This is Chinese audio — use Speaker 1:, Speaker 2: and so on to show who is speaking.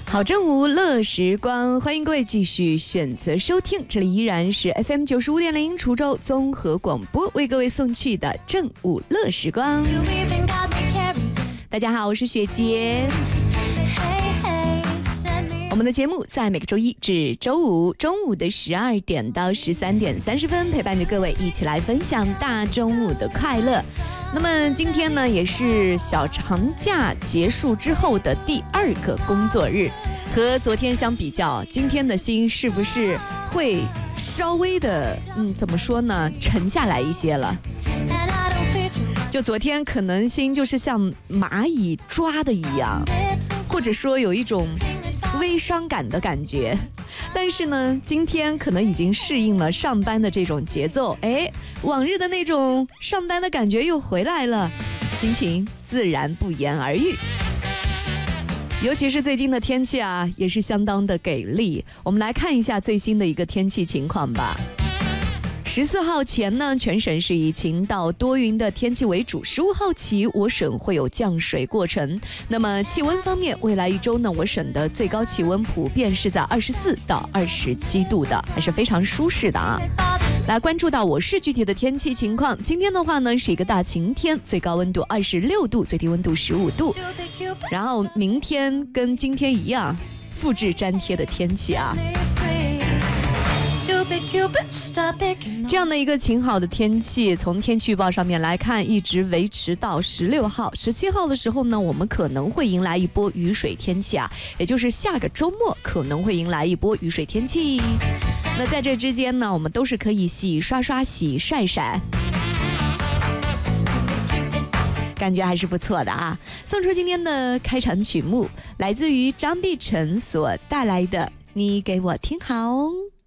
Speaker 1: 好正午乐时光，欢迎各位继续选择收听，这里依然是 FM 95.0滁州综合广播为各位送去的正午乐时光。大家好，我是雪洁。我们的节目在每个周一至周五中午的12点到13点30分，陪伴着各位一起来分享大中午的快乐。那么今天呢，也是小长假结束之后的第2个工作日，和昨天相比较，今天的心是不是会稍微的怎么说呢，沉下来一些了？就昨天可能心就是像蚂蚁抓的一样，或者说有一种微伤感的感觉，但是呢，今天可能已经适应了上班的这种节奏，往日的那种上班的感觉又回来了，心情自然不言而喻。尤其是最近的天气啊，也是相当的给力。我们来看一下最新的一个天气情况吧。14号前呢，全省是以晴到多云的天气为主。15号起，我省会有降水过程。那么气温方面，未来一周呢，我省的最高气温普遍是在24到27度的，还是非常舒适的啊。来关注到我市具体的天气情况。今天的话呢，是一个大晴天，最高温度26度，最低温度15度。然后明天跟今天一样，复制粘贴的天气啊。这样的一个晴好的天气，从天气预报上面来看，一直维持到16号、17号的时候呢，我们可能会迎来一波雨水天气啊，也就是下个周末可能会迎来一波雨水天气。那在这之间呢，我们都是可以洗刷刷、洗晒晒，感觉还是不错的啊。送出今天的开场曲目，来自于张碧晨所带来的《你给我听好》。